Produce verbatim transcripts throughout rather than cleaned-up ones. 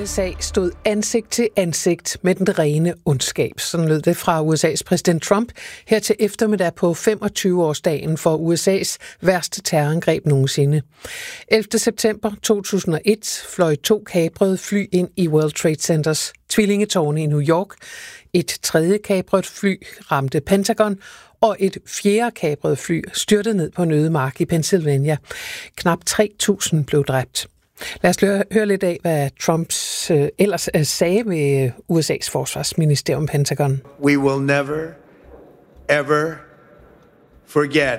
U S A stod ansigt til ansigt med den rene ondskab. Sådan lød det fra U S A's præsident Trump her til eftermiddag på femogtyve-årsdagen for U S A's værste terrorangreb nogensinde. ellevte september to tusind og et fløj to kaprede fly ind i World Trade Centers tvillingetårne i New York. Et tredje kapret fly ramte Pentagon, og et fjerde kapret fly styrtede ned på en øde mark i Pennsylvania. Knap tre tusind blev dræbt. Lad os høre lidt af, hvad Trumps øh, ellers øh, sagde ved U S A's forsvarsministerium Pentagon. We will never, ever forget.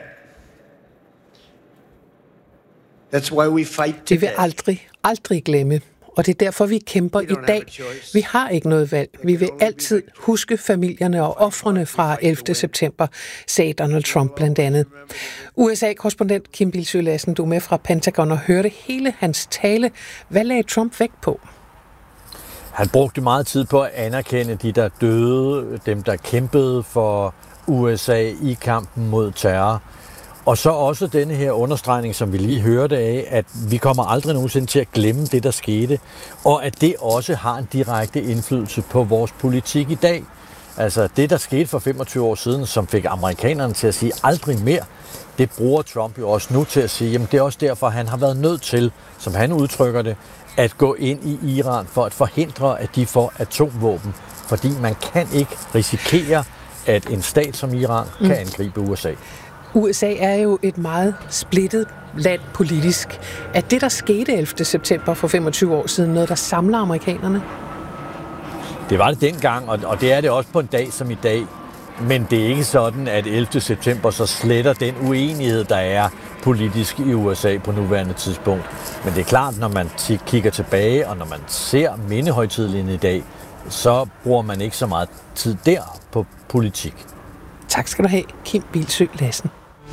That's why we fight today. Vi vil aldrig, aldrig glemme. Og det er derfor, vi kæmper i dag. Vi har ikke noget valg. Vi vil altid huske familierne og ofrene fra ellevte september, sagde Donald Trump blandt andet. U S A-korrespondent Kim Bildsøe Lassen, du er med fra Pentagon og hørte hele hans tale. Hvad lagde Trump vægt på? Han brugte meget tid på at anerkende de, der døde, dem, der kæmpede for U S A i kampen mod terror. Og så også denne her understregning, som vi lige hørte af, at vi kommer aldrig nogensinde til at glemme det, der skete, og at det også har en direkte indflydelse på vores politik i dag. Altså det, der skete for femogtyve år siden, som fik amerikanerne til at sige aldrig mere, det bruger Trump jo også nu til at sige, jamen det er også derfor, han har været nødt til, som han udtrykker det, at gå ind i Iran for at forhindre, at de får atomvåben. Fordi man kan ikke risikere, at en stat som Iran kan angribe U S A. U S A er jo et meget splittet land politisk. Er det, der skete ellevte september for femogtyve år siden, noget, der samler amerikanerne? Det var det dengang, og det er det også på en dag som i dag. Men det er ikke sådan, at ellevte september så sletter den uenighed, der er politisk i U S A på nuværende tidspunkt. Men det er klart, når man t- kigger tilbage, og når man ser mindehøjtideligheden i dag, så bruger man ikke så meget tid der på politik. Tak skal du have, Kim Bildsøe Lassen.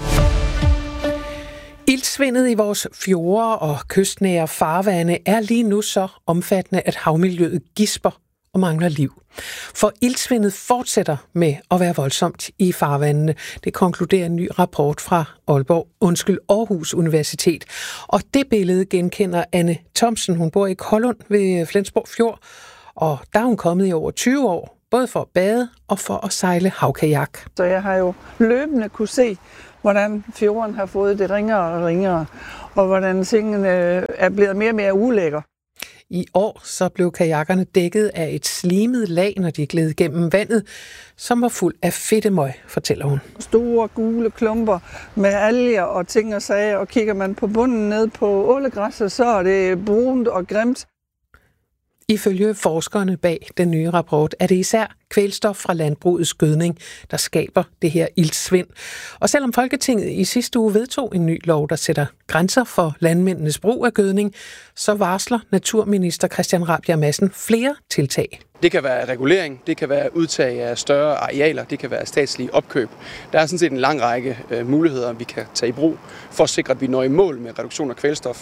Iltsvindet i vores fjorde og kystnære farvande er lige nu så omfattende, at havmiljøet gisper og mangler liv. For iltsvindet fortsætter med at være voldsomt i farvandene. Det konkluderer en ny rapport fra Aalborg, undskyld, Aarhus Universitet. Og det billede genkender Anne Thomsen. Hun bor i Kollund ved Flensborg Fjord, og der er hun kommet i over tyve år, både for at bade og for at sejle havkajak. Så jeg har jo løbende kunne se, hvordan fjorden har fået det ringere og ringere, og hvordan tingene er blevet mere og mere ulækker. I år så blev kajakkerne dækket af et slimet lag, når de gled gennem vandet, som var fuld af fedtemøg, fortæller hun. Store gule klumper med alger og ting og sager, og kigger man på bunden ned på ålegræsset, så er det brunt og grimt. Ifølge forskerne bag den nye rapport er det især kvælstof fra landbrugets gødning, der skaber det her iltsvind. Og selvom Folketinget i sidste uge vedtog en ny lov, der sætter grænser for landmændenes brug af gødning, så varsler naturminister Christian Rabjerg Madsen flere tiltag. Det kan være regulering, det kan være udtag af større arealer, det kan være statslige opkøb. Der er sådan set en lang række øh, muligheder, vi kan tage i brug for at sikre, at vi når i mål med reduktion af kvælstof.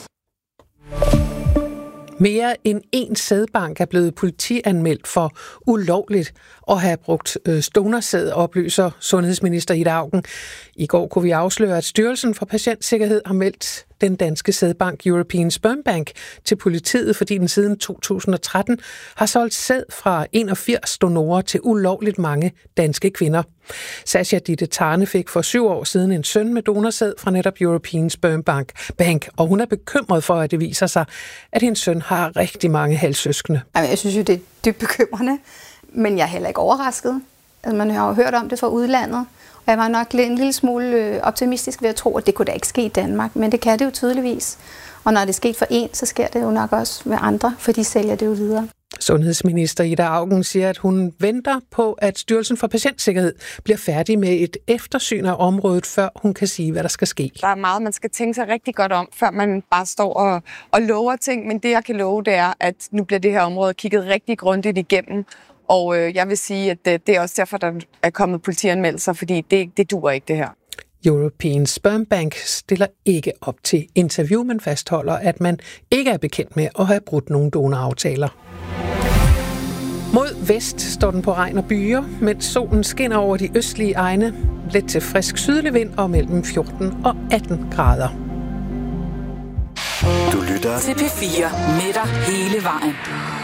Mere end en sædbank er blevet politianmeldt for ulovligt at have brugt donorsæd, oplyser sundhedsminister Ida Auken. I går kunne vi afsløre, at Styrelsen for Patientsikkerhed har meldt den danske sædbank European Sperm Bank til politiet, fordi den siden to tusind og tretten har solgt sæd fra enogfirs donorer til ulovligt mange danske kvinder. Sasha Ditte Tarne fik for syv år siden en søn med donorsæd fra netop European Sperm Bank, Bank, og hun er bekymret for, at det viser sig, at hendes søn har rigtig mange halvsøskende. Jeg synes jo, det er dybt bekymrende, men jeg er heller ikke overrasket. Altså, man har jo hørt om det fra udlandet, og jeg var nok en lille smule optimistisk ved at tro, at det kunne da ikke ske i Danmark, men det kan det jo tydeligvis. Og når det er sket for en, så sker det jo nok også med andre, for de sælger det jo videre. Sundhedsminister Ida Auken siger, at hun venter på, at Styrelsen for Patientsikkerhed bliver færdig med et eftersyn af området, før hun kan sige, hvad der skal ske. Der er meget, man skal tænke sig rigtig godt om, før man bare står og, og lover ting. Men det, jeg kan love, det er, at nu bliver det her område kigget rigtig grundigt igennem. Og øh, jeg vil sige, at det, det er også derfor, der er kommet politianmeldelser, fordi det, det duer ikke, det her. European Sperm Bank stiller ikke op til interview, men fastholder, at man ikke er bekendt med at have brudt nogle donoraftaler. Mod vest står den på regn og byer, mens solen skinner over de østlige egne. Let til frisk sydlig vind og mellem fjorten og atten grader. Du lytter til P fire med dig hele vejen.